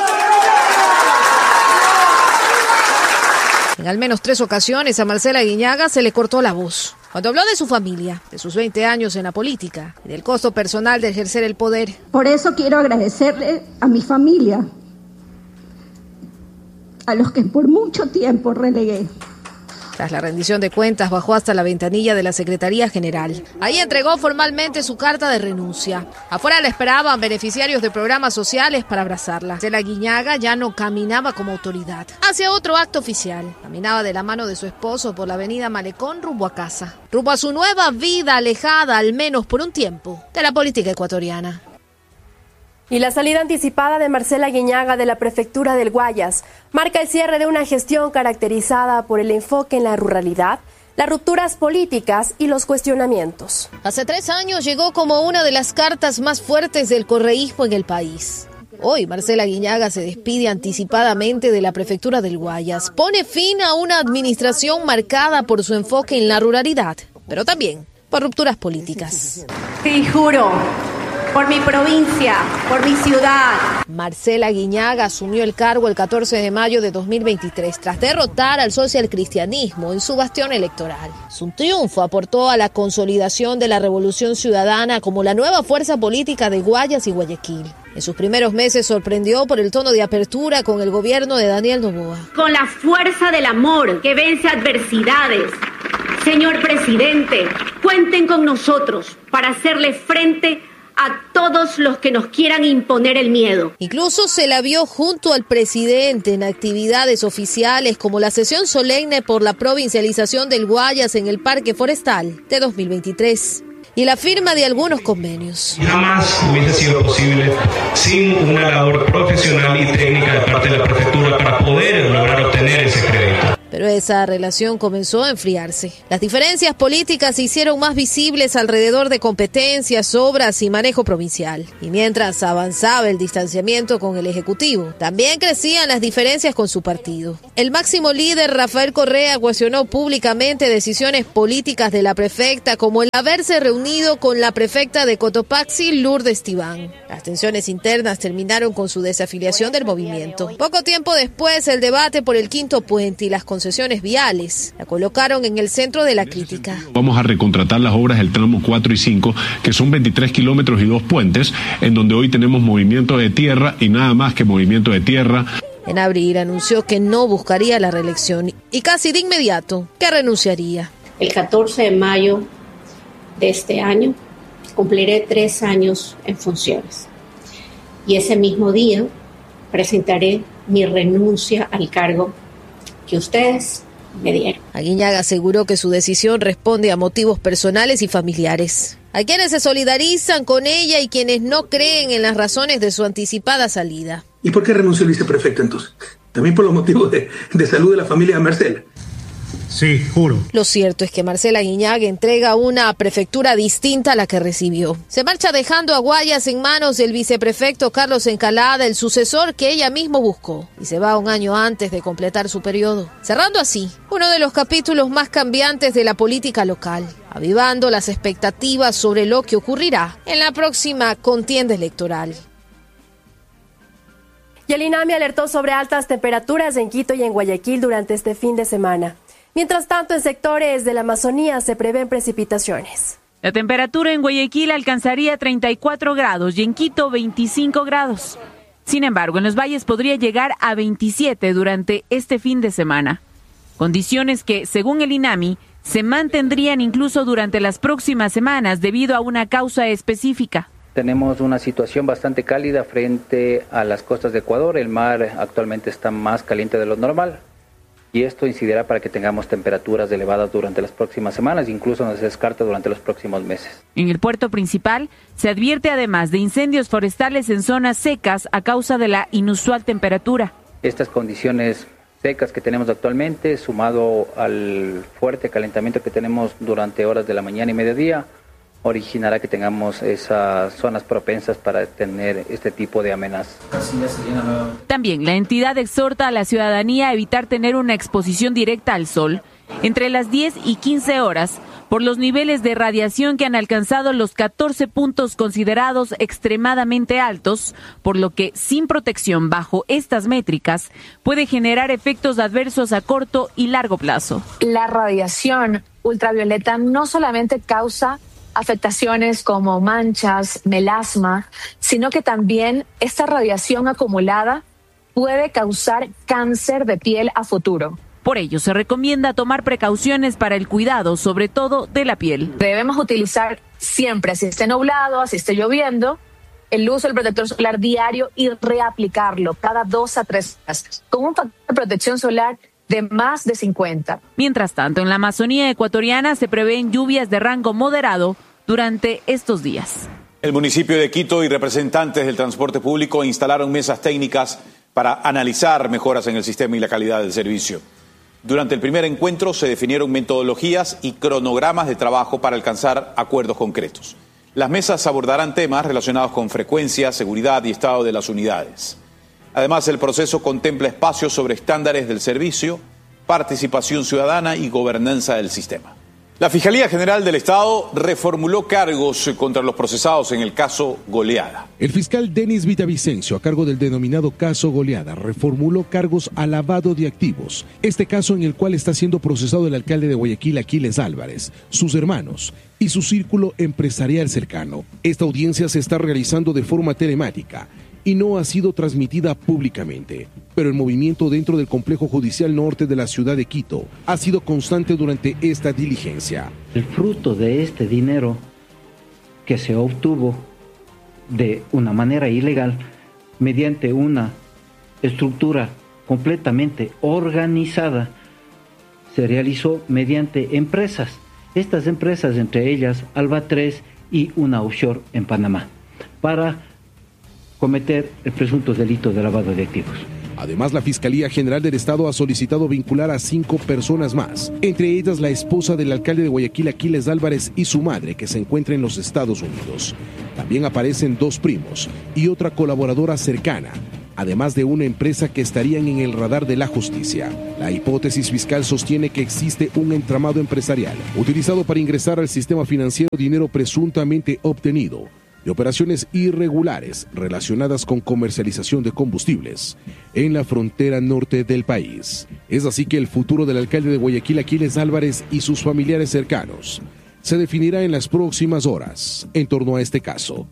En al menos tres ocasiones a Marcela Aguiñaga se le cortó la voz. Cuando habló de su familia, de sus veinte años en la política y del costo personal de ejercer el poder. Por eso quiero agradecerle a mi familia, a los que por mucho tiempo relegué. Tras la rendición de cuentas, bajó hasta la ventanilla de la Secretaría General. Ahí entregó formalmente su carta de renuncia. Afuera le esperaban beneficiarios de programas sociales para abrazarla. Marcela Aguiñaga ya no caminaba como autoridad. Hacia otro acto oficial. Caminaba de la mano de su esposo por la avenida Malecón rumbo a casa. Rumbo a su nueva vida alejada, al menos por un tiempo, de la política ecuatoriana. Y la salida anticipada de Marcela Aguiñaga de la prefectura del Guayas marca el cierre de una gestión caracterizada por el enfoque en la ruralidad, las rupturas políticas y los cuestionamientos. Hace tres años llegó como una de las cartas más fuertes del correísmo en el país. Hoy Marcela Aguiñaga se despide anticipadamente de la prefectura del Guayas. Pone fin a una administración marcada por su enfoque en la ruralidad, pero también por rupturas políticas. Sí, juro. Por mi provincia, por mi ciudad. Marcela Aguiñaga asumió el cargo el catorce de mayo de dos mil veintitrés tras derrotar al socialcristianismo en su bastión electoral. Su triunfo aportó a la consolidación de la Revolución Ciudadana como la nueva fuerza política de Guayas y Guayaquil. En sus primeros meses sorprendió por el tono de apertura con el gobierno de Daniel Noboa. Con la fuerza del amor que vence adversidades. Señor presidente, cuenten con nosotros para hacerle frente a todos los que nos quieran imponer el miedo. Incluso se la vio junto al presidente en actividades oficiales como la sesión solemne por la provincialización del Guayas en el Parque Forestal de dos mil veintitrés y la firma de algunos convenios. Jamás hubiese sido posible sin una labor profesional y técnica de parte de la prefectura para poder lograr obtener ese crédito. Pero esa relación comenzó a enfriarse. Las diferencias políticas se hicieron más visibles alrededor de competencias, obras y manejo provincial. Y mientras avanzaba el distanciamiento con el Ejecutivo, también crecían las diferencias con su partido. El máximo líder, Rafael Correa, cuestionó públicamente decisiones políticas de la prefecta, como el haberse reunido con la prefecta de Cotopaxi, Lourdes Tibán. Las tensiones internas terminaron con su desafiliación del movimiento. Poco tiempo después, el debate por el quinto puente y las concesiones viales la colocaron en el centro de la crítica. Vamos a recontratar las obras del tramo cuatro y cinco, que son veintitrés kilómetros y dos puentes, en donde hoy tenemos movimiento de tierra y nada más que movimiento de tierra. En abril anunció que no buscaría la reelección y casi de inmediato que renunciaría. El catorce de mayo de este año cumpliré tres años en funciones y ese mismo día presentaré mi renuncia al cargo que ustedes me dieron. Aguiñaga aseguró que su decisión responde a motivos personales y familiares. Hay quienes se solidarizan con ella y quienes no creen en las razones de su anticipada salida. ¿Y por qué renunció el viceprefecto entonces? También por los motivos de, de salud de la familia de Marcela. Sí, juro. Lo cierto es que Marcela Aguiñaga entrega una prefectura distinta a la que recibió. Se marcha dejando a Guayas en manos del viceprefecto Carlos Encalada, el sucesor que ella misma buscó, y se va un año antes de completar su periodo, cerrando así uno de los capítulos más cambiantes de la política local, avivando las expectativas sobre lo que ocurrirá en la próxima contienda electoral. Y el INAMI alertó sobre altas temperaturas en Quito y en Guayaquil durante este fin de semana. Mientras tanto, en sectores de la Amazonía se prevén precipitaciones. La temperatura en Guayaquil alcanzaría treinta y cuatro grados y en Quito veinticinco grados. Sin embargo, en los valles podría llegar a veintisiete durante este fin de semana. Condiciones que, según el INAMI, se mantendrían incluso durante las próximas semanas debido a una causa específica. Tenemos una situación bastante cálida frente a las costas de Ecuador. El mar actualmente está más caliente de lo normal. Y esto incidirá para que tengamos temperaturas elevadas durante las próximas semanas, incluso no se descarta durante los próximos meses. En el puerto principal se advierte además de incendios forestales en zonas secas a causa de la inusual temperatura. Estas condiciones secas que tenemos actualmente, sumado al fuerte calentamiento que tenemos durante horas de la mañana y mediodía, originará que tengamos esas zonas propensas para tener este tipo de amenazas. También la entidad exhorta a la ciudadanía a evitar tener una exposición directa al sol entre las diez y quince horas por los niveles de radiación que han alcanzado los catorce puntos considerados extremadamente altos, por lo que sin protección bajo estas métricas puede generar efectos adversos a corto y largo plazo. La radiación ultravioleta no solamente causa afectaciones como manchas, melasma, sino que también esta radiación acumulada puede causar cáncer de piel a futuro. Por ello, se recomienda tomar precauciones para el cuidado, sobre todo de la piel. Debemos utilizar siempre, así esté nublado, así esté lloviendo, el uso del protector solar diario y reaplicarlo cada dos a tres días, con un factor de protección solar de más de cincuenta. Mientras tanto, en la Amazonía ecuatoriana se prevén lluvias de rango moderado durante estos días. El municipio de Quito y representantes del transporte público instalaron mesas técnicas para analizar mejoras en el sistema y la calidad del servicio. Durante el primer encuentro se definieron metodologías y cronogramas de trabajo para alcanzar acuerdos concretos. Las mesas abordarán temas relacionados con frecuencia, seguridad y estado de las unidades. Además, el proceso contempla espacios sobre estándares del servicio, participación ciudadana y gobernanza del sistema. La Fiscalía General del Estado reformuló cargos contra los procesados en el caso Goleada. El fiscal Denis Villavicencio, a cargo del denominado caso Goleada, reformuló cargos a lavado de activos. Este caso en el cual está siendo procesado el alcalde de Guayaquil, Aquiles Álvarez, sus hermanos y su círculo empresarial cercano. Esta audiencia se está realizando de forma telemática y no ha sido transmitida públicamente, pero el movimiento dentro del complejo judicial norte de la ciudad de Quito ha sido constante durante esta diligencia. El fruto de este dinero que se obtuvo de una manera ilegal mediante una estructura completamente organizada se realizó mediante empresas. Estas empresas, entre ellas Alba tres y una offshore en Panamá, para cometer el presunto delito de lavado de activos. Además, la Fiscalía General del Estado ha solicitado vincular a cinco personas más, entre ellas la esposa del alcalde de Guayaquil, Aquiles Álvarez, y su madre, que se encuentra en los Estados Unidos. También aparecen dos primos y otra colaboradora cercana, además de una empresa que estarían en el radar de la justicia. La hipótesis fiscal sostiene que existe un entramado empresarial utilizado para ingresar al sistema financiero dinero presuntamente obtenido de operaciones irregulares relacionadas con comercialización de combustibles en la frontera norte del país. Es así que el futuro del alcalde de Guayaquil, Aquiles Álvarez, y sus familiares cercanos se definirá en las próximas horas en torno a este caso.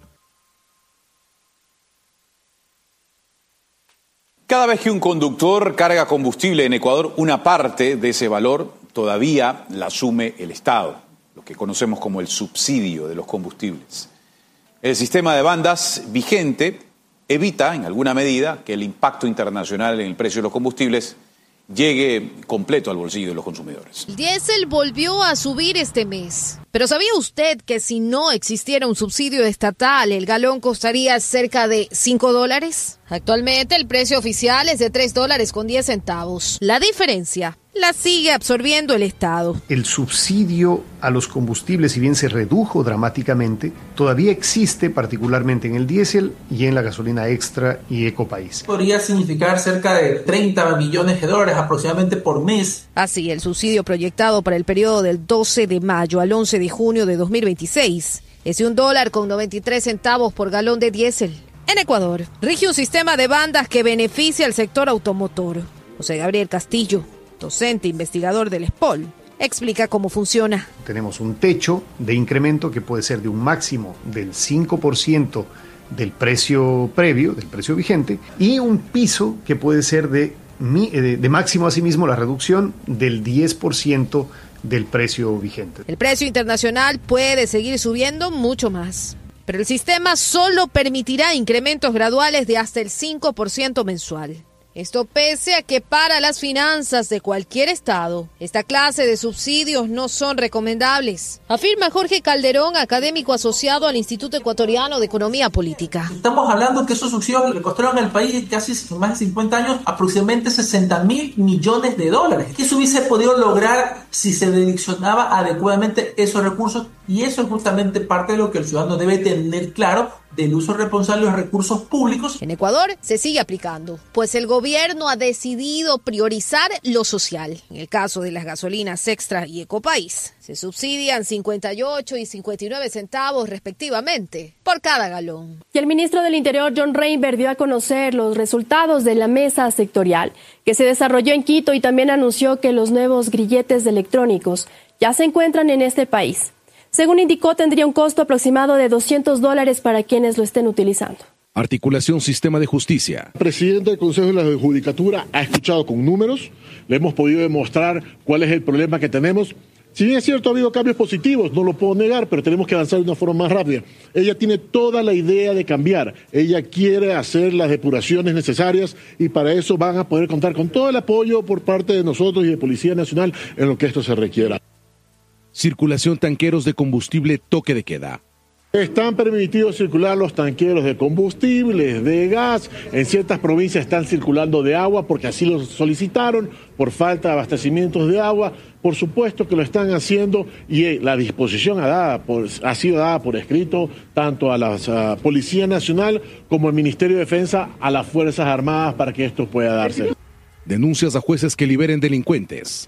Cada vez que un conductor carga combustible en Ecuador, una parte de ese valor todavía la asume el Estado, lo que conocemos como el subsidio de los combustibles. El sistema de bandas vigente evita, en alguna medida, que el impacto internacional en el precio de los combustibles llegue completo al bolsillo de los consumidores. El diésel volvió a subir este mes. Pero ¿sabía usted que si no existiera un subsidio estatal, el galón costaría cerca de cinco dólares? Actualmente el precio oficial es de tres dólares con diez centavos. La diferencia la sigue absorbiendo el Estado. El subsidio a los combustibles, si bien se redujo dramáticamente, todavía existe particularmente en el diésel y en la gasolina extra y Ecopaís. Podría significar cerca de treinta millones de dólares aproximadamente por mes. Así, el subsidio proyectado para el periodo del doce de mayo al once de junio de dos mil veintiséis es de un dólar con noventa y tres centavos por galón de diésel. En Ecuador, rige un sistema de bandas que beneficia al sector automotor. José Gabriel Castillo, docente investigador del ESPOL, explica cómo funciona. Tenemos un techo de incremento que puede ser de un máximo del cinco por ciento del precio previo, del precio vigente, y un piso que puede ser de, de, de máximo asimismo la reducción del diez por ciento del precio vigente. El precio internacional puede seguir subiendo mucho más, pero el sistema solo permitirá incrementos graduales de hasta el cinco por ciento mensual. Esto pese a que para las finanzas de cualquier estado, esta clase de subsidios no son recomendables, afirma Jorge Calderón, académico asociado al Instituto Ecuatoriano de Economía Política. Estamos hablando que esos subsidios le costaron al país casi más de cincuenta años aproximadamente sesenta mil millones de dólares. ¿Qué se hubiese podido lograr si se direccionaba adecuadamente esos recursos? Y eso es justamente parte de lo que el ciudadano debe tener claro del uso responsable de los recursos públicos. En Ecuador se sigue aplicando, pues el gobierno ha decidido priorizar lo social. En el caso de las gasolinas extra y Ecopaís, se subsidian cincuenta y ocho y cincuenta y nueve centavos respectivamente por cada galón. Y el ministro del Interior, John Reinberg, dio a conocer los resultados de la mesa sectorial que se desarrolló en Quito y también anunció que los nuevos grilletes electrónicos ya se encuentran en este país. Según indicó, tendría un costo aproximado de doscientos dólares para quienes lo estén utilizando. Articulación Sistema de Justicia. El presidente del Consejo de la Judicatura ha escuchado con números, le hemos podido demostrar cuál es el problema que tenemos. Si bien es cierto, ha habido cambios positivos, no lo puedo negar, pero tenemos que avanzar de una forma más rápida. Ella tiene toda la idea de cambiar, ella quiere hacer las depuraciones necesarias y para eso van a poder contar con todo el apoyo por parte de nosotros y de Policía Nacional en lo que esto se requiera. Circulación tanqueros de combustible, toque de queda. Están permitidos circular los tanqueros de combustibles, de gas. En ciertas provincias están circulando de agua porque así lo solicitaron por falta de abastecimientos de agua. Por supuesto que lo están haciendo y la disposición ha, dada por, ha sido dada por escrito tanto a la uh, Policía Nacional como al Ministerio de Defensa, a las Fuerzas Armadas para que esto pueda darse. Denuncias a jueces que liberen delincuentes.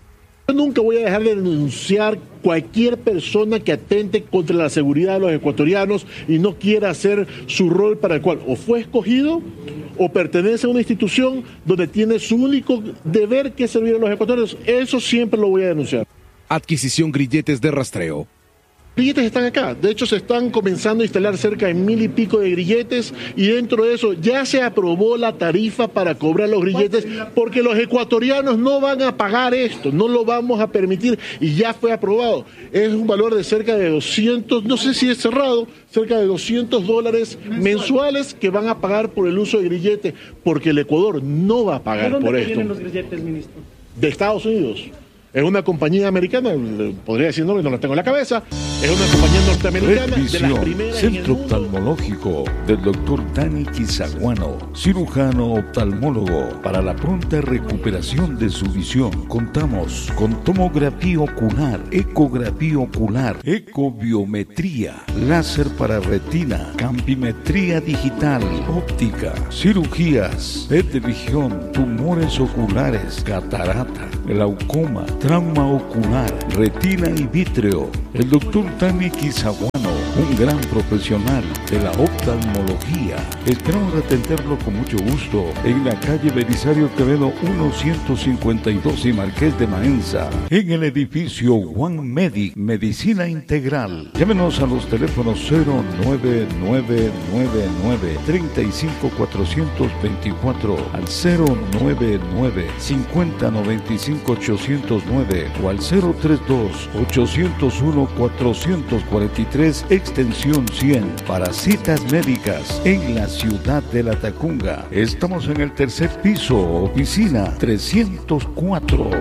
Yo nunca voy a dejar de denunciar cualquier persona que atente contra la seguridad de los ecuatorianos y no quiera hacer su rol para el cual o fue escogido o pertenece a una institución donde tiene su único deber que es servir a los ecuatorianos. Eso siempre lo voy a denunciar. Adquisición grilletes de rastreo. Grilletes están acá, de hecho se están comenzando a instalar cerca de mil y pico de grilletes y dentro de eso ya se aprobó la tarifa para cobrar los grilletes porque los ecuatorianos no van a pagar esto, no lo vamos a permitir y ya fue aprobado. Es un valor de cerca de doscientos, no sé si es cerrado, cerca de doscientos dólares mensuales que van a pagar por el uso de grilletes porque el Ecuador no va a pagar por esto. ¿De dónde vienen los grilletes, ministro? De Estados Unidos. Es una compañía americana, podría decir nombre, no lo tengo en la cabeza. Es una compañía norteamericana de las primeras Centro Oftalmológico del doctor Dani Quizaguano, cirujano oftalmólogo. Para la pronta recuperación de su visión, contamos con tomografía ocular, ecografía ocular, ecobiometría, láser para retina, campimetría digital, óptica, cirugías, P E T de visión, tumores oculares, catarata, glaucoma, trauma ocular, retina y vítreo. El doctor Dani Quizaguano, un gran profesional de la oftalmología. Esperamos atenderlo con mucho gusto en la calle Belisario Quevedo ciento cincuenta y dos y Marqués de Maenza, en el edificio One Medic, Medicina Integral. Llámenos a los teléfonos cero nueve nueve nueve nueve, tres cinco cuatro dos cuatro al cero nueve nueve, cinco cero nueve cinco, ocho cero nueve o al cero tres dos, ocho cero uno, cuatro cuatro tres, extensión cien, para citas médicas en la ciudad de La Tacunga. Estamos en el tercer piso, oficina trescientos cuatro.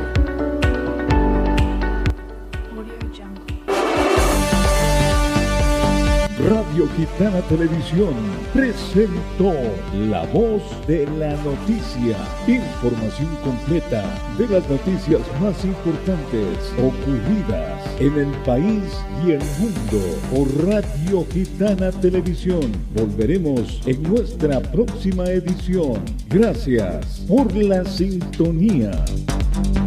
Radio Gitana Televisión presentó La Voz de la Noticia. Información completa de las noticias más importantes ocurridas en el país y el mundo por Radio Gitana Televisión. Volveremos en nuestra próxima edición. Gracias por la sintonía.